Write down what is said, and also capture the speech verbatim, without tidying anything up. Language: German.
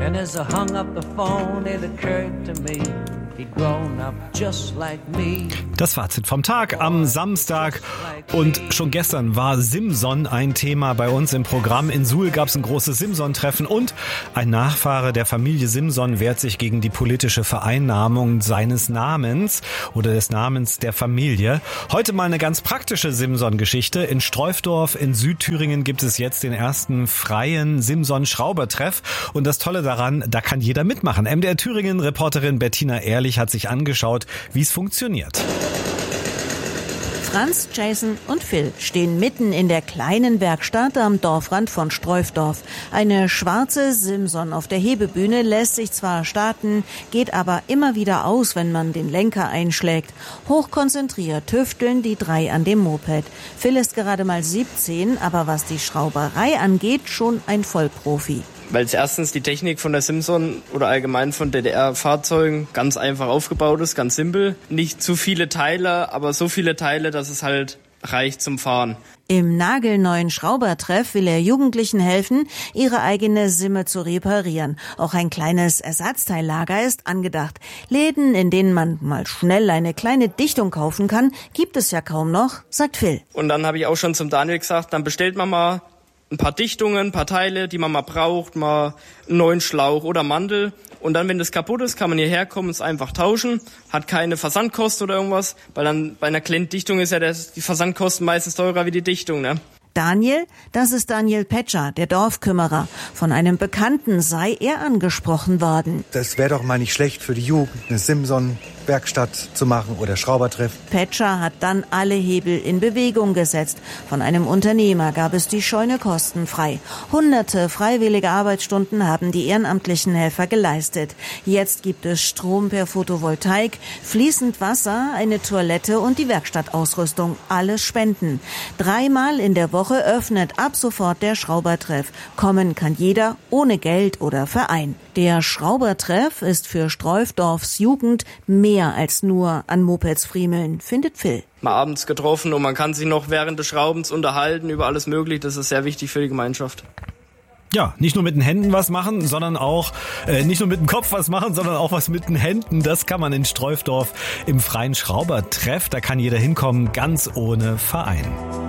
And as I hung up the phone, it occurred to me, he'd grown up just like me. Das Fazit vom Tag am Samstag. Und schon gestern war Simson ein Thema bei uns im Programm. In Suhl gab es ein großes Simson-Treffen und ein Nachfahre der Familie Simson wehrt sich gegen die politische Vereinnahmung seines Namens oder des Namens der Familie. Heute mal eine ganz praktische Simson-Geschichte. In Streufdorf in Südthüringen gibt es jetzt den ersten freien Simson-Schraubertreff. Und das Tolle daran, da kann jeder mitmachen. M D R Thüringen-Reporterin Bettina Ehrlich hat sich angeschaut, wie es funktioniert. Franz, Jason und Phil stehen mitten in der kleinen Werkstatt am Dorfrand von Streufdorf. Eine schwarze Simson auf der Hebebühne lässt sich zwar starten, geht aber immer wieder aus, wenn man den Lenker einschlägt. Hochkonzentriert tüfteln die drei an dem Moped. Phil ist gerade mal siebzehn, aber was die Schrauberei angeht, schon ein Vollprofi. Weil es erstens die Technik von der Simson oder allgemein von D D R-Fahrzeugen ganz einfach aufgebaut ist, ganz simpel. Nicht zu viele Teile, aber so viele Teile, dass es halt reicht zum Fahren. Im nagelneuen Schraubertreff will er Jugendlichen helfen, ihre eigene Simme zu reparieren. Auch ein kleines Ersatzteillager ist angedacht. Läden, in denen man mal schnell eine kleine Dichtung kaufen kann, gibt es ja kaum noch, sagt Phil. Und dann habe ich auch schon zum Daniel gesagt, dann bestellt man mal ein paar Dichtungen, ein paar Teile, die man mal braucht, mal einen neuen Schlauch oder Mandel. Und dann, wenn das kaputt ist, kann man hierher kommen und es einfach tauschen. Hat keine Versandkosten oder irgendwas, weil dann bei einer kleinen Dichtung ist ja das, die Versandkosten meistens teurer wie die Dichtung, ne? Daniel, das ist Daniel Petscher, der Dorfkümmerer. Von einem Bekannten sei er angesprochen worden. Das wäre doch mal nicht schlecht für die Jugend, eine Simson-Werkstatt zu machen oder Schraubertreff. Petscher hat dann alle Hebel in Bewegung gesetzt. Von einem Unternehmer gab es die Scheune kostenfrei. Hunderte freiwillige Arbeitsstunden haben die ehrenamtlichen Helfer geleistet. Jetzt gibt es Strom per Photovoltaik, fließend Wasser, eine Toilette und die Werkstattausrüstung. Alles Spenden. Dreimal in der Woche öffnet ab sofort der Schraubertreff. Kommen kann jeder ohne Geld oder Verein. Der Schraubertreff ist für Streufdorfs Jugend mehr als nur an Mopeds friemeln, findet Phil. Mal abends getroffen und man kann sich noch während des Schraubens unterhalten über alles Mögliche. Das ist sehr wichtig für die Gemeinschaft. Ja, nicht nur mit den Händen was machen, sondern auch, äh, nicht nur mit dem Kopf was machen, sondern auch was mit den Händen. Das kann man in Streufdorf im freien Schraubertreff. Da kann jeder hinkommen, ganz ohne Verein.